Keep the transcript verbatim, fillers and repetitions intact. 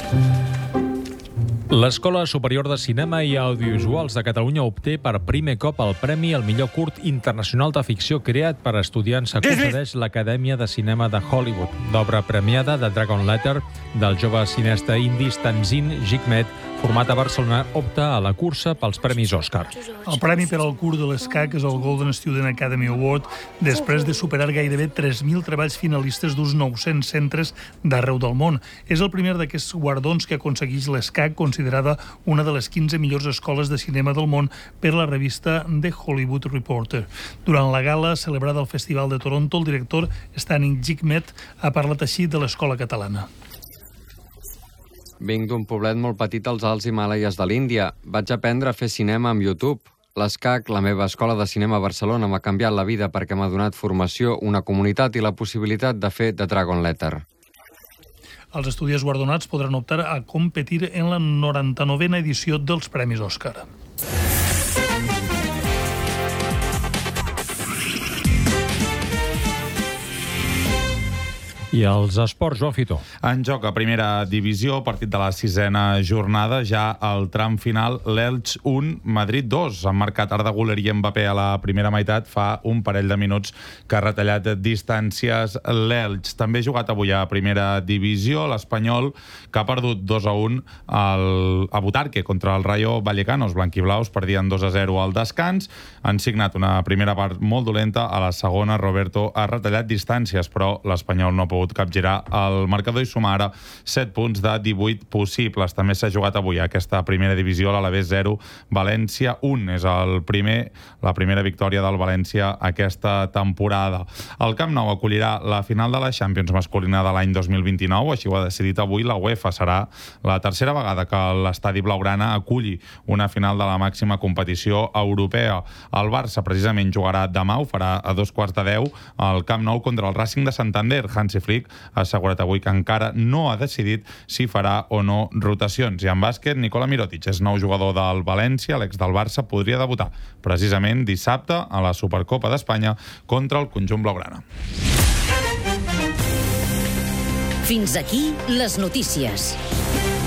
L'Escola Superior de Cinema i Audiovisuals de Catalunya obté per primer cop el Premi al millor curt internacional de ficció creat per estudiants que concedeix l'Acadèmia de Cinema de Hollywood. D'obra premiada de Dragon Letter, del jove cineasta indi Tanzin Hikmet, format a Barcelona, opta a la cursa pels Premis Òscar. El premi per al curt de l'escac és el Golden Student Academy Award, després de superar gairebé tres mil treballs finalistes d'uns nou-cents centres d'arreu del món. És el primer d'aquests guardons que aconsegueix l'escac, considerada una de les quinze millors escoles de cinema del món per la revista The Hollywood Reporter. Durant la gala celebrada al Festival de Toronto, el director Tanzin Hikmet ha parlat així de l'escola catalana. Vinc d'un poblet molt petit als Alts Himàlaies de l'Índia. Vaig aprendre a fer cinema amb YouTube. L'ESCAC, la meva escola de cinema a Barcelona, m'ha canviat la vida perquè m'ha donat formació, una comunitat i la possibilitat de fer The Dragon Letter. Els estudiants guardonats podran optar a competir en la noranta-novena edició dels Premis Òscar. I els esports, Joan Fitó. En joc a primera divisió, partit de la sisena jornada, ja al tram final, l'Elx un, Madrid dos. Han marcat Arda Güler i Mbappé a la primera meitat, fa un parell de minuts que ha retallat distàncies l'Elx. També ha jugat avui a primera divisió, l'Espanyol, que ha perdut dos a un al, a Butarque contra el Rayo Vallecano. Els blanquiblaus perdien dos a zero al descans. Han signat una primera part molt dolenta. A la segona, Roberto ha retallat distàncies, però l'Espanyol no ha pogut capgirar el marcador i sumar ara set punts de divuit possibles. També s'ha jugat avui a aquesta primera divisió, l'Alavés zero, València un. És el primer, la primera victòria del València aquesta temporada. El Camp Nou acollirà la final de la Champions masculina de l'any dos mil vint-i-nou, així ho ha decidit avui la UEFA. Serà la tercera vegada que l'estadi blaugrana aculli una final de la màxima competició europea. El Barça precisament jugarà demà, ho farà a dos quarts de deu al Camp Nou contra el Racing de Santander. Hansi Flick ha assegurat avui que encara no ha decidit si farà o no rotacions. I en bàsquet, Nikola Mirotic és nou jugador del València. L'ex del Barça podria debutar precisament dissabte a la Supercopa d'Espanya contra el conjunt blaugrana. Fins aquí les notícies.